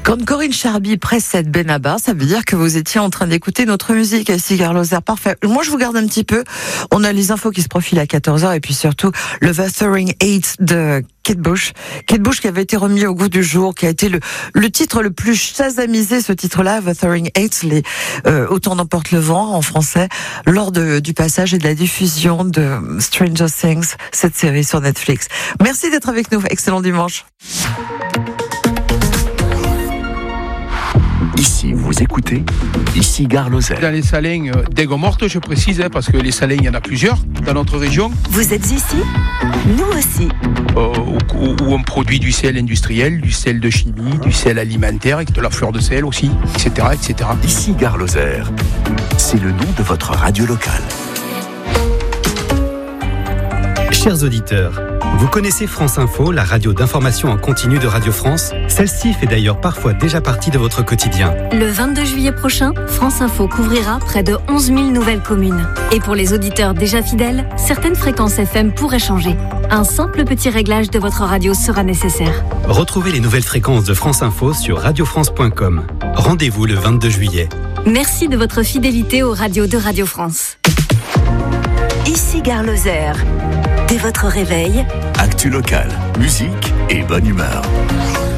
Quand Corinne Charby précède Benabar, ça veut dire que vous étiez en train d'écouter notre musique à Cigar Lozère. Parfait. Moi, je vous garde un petit peu. On a les infos qui se profilent à 14h et puis surtout le Wuthering Heights de Kate Bush. Kate Bush qui avait été remis au goût du jour, qui a été le titre le plus shazamisé, ce titre-là, Wuthering Heights, Autant n'emporte le vent en français, lors du passage et de la diffusion de Stranger Things, cette série sur Netflix. Merci d'être avec nous. Excellent dimanche. Ici, vous écoutez, ici Gare Lozère. Dans les salins d'Aigues-Mortes, je précise, parce que les salins, il y en a plusieurs dans notre région. Vous êtes ici ? Nous aussi. Où on produit du sel industriel, du sel de chimie, du sel alimentaire, avec de la fleur de sel aussi, etc. etc. Ici Gare Lozère, c'est le nom de votre radio locale. Chers auditeurs, vous connaissez France Info, la radio d'information en continu de Radio France ? Celle-ci fait d'ailleurs parfois déjà partie de votre quotidien. Le 22 juillet prochain, France Info couvrira près de 11 000 nouvelles communes. Et pour les auditeurs déjà fidèles, certaines fréquences FM pourraient changer. Un simple petit réglage de votre radio sera nécessaire. Retrouvez les nouvelles fréquences de France Info sur radiofrance.com. Rendez-vous le 22 juillet. Merci de votre fidélité aux radios de Radio France. Ici Gare Lozère. Dès votre réveil, Actu locale, musique et bonne humeur.